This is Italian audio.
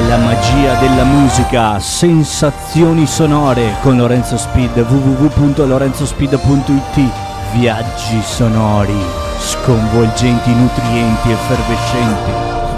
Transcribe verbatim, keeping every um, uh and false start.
La magia della musica, sensazioni sonore con Lorenzo Speed, w w w punto lorenzo speed punto i t. Viaggi sonori, sconvolgenti, nutrienti, effervescenti.